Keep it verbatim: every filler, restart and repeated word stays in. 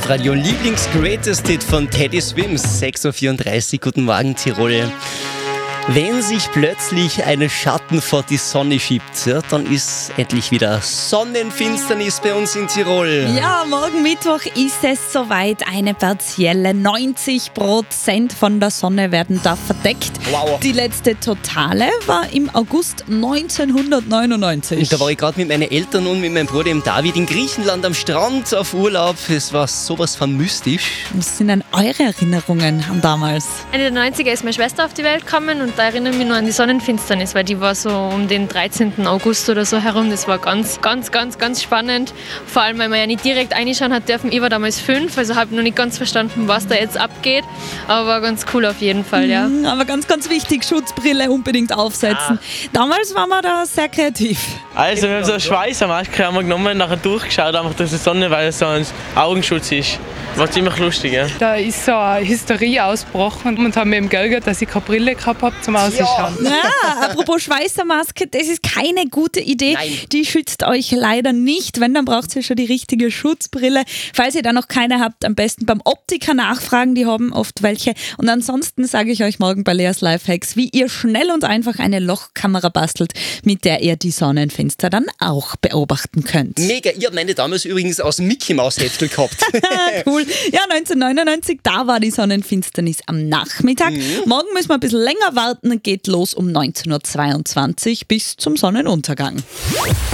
Live-Radio Lieblings-Greatest-Hit von Teddy Swims, sechs Uhr vierunddreißig. Guten Morgen, Tirol. Wenn sich plötzlich eine Schatten vor die Sonne schiebt, ja, dann ist endlich wieder Sonnenfinsternis bei uns in Tirol. Ja, morgen Mittwoch ist es soweit. Eine partielle neunzig Prozent von der Sonne werden da verdeckt. Wow. Die letzte totale war im August neunzehnhundertneunundneunzig. Und da war ich gerade mit meinen Eltern und mit meinem Bruder im David in Griechenland am Strand auf Urlaub. Es war sowas von mystisch. Was sind denn eure Erinnerungen an damals? Ende der neunziger ist meine Schwester auf die Welt gekommen und da erinnere ich mich nur an die Sonnenfinsternis, weil die war so um den dreizehnten August oder so herum. Das war ganz, ganz, ganz, ganz spannend. Vor allem, weil man ja nicht direkt reinschauen hat dürfen. Ich war damals fünf, also habe noch nicht ganz verstanden, was da jetzt abgeht. Aber war ganz cool auf jeden Fall, ja. Mhm, aber ganz, ganz wichtig, Schutzbrille unbedingt aufsetzen. Ah. Damals waren wir da sehr kreativ. Also wir haben so eine Schweißermaske haben wir genommen, nachher durchgeschaut, einfach durch die Sonne, weil es so ein Augenschutz ist. War ziemlich lustig, ja. Da ist so eine Hysterie ausgebrochen und haben mir eben geärgert, dass ich keine Brille gehabt habe zum Ausschauen. Ja. ja, apropos Schweißermaske, das ist keine gute Idee. Nein. Die schützt euch leider nicht. Wenn, dann braucht ihr schon die richtige Schutzbrille. Falls ihr da noch keine habt, am besten beim Optiker nachfragen, die haben oft welche. Und ansonsten sage ich euch morgen bei Leas Lifehacks, wie ihr schnell und einfach eine Lochkamera bastelt, mit der ihr die Sonnenfinster dann auch beobachten könnt. Mega, ich habe meine damals übrigens aus dem Mickey Maus Heftel gehabt. Cool. Ja, neunzehnhundertneunundneunzig, da war die Sonnenfinsternis am Nachmittag. Mhm. Morgen müssen wir ein bisschen länger warten, geht los um neunzehn Uhr zweiundzwanzig bis zum Sonnenuntergang.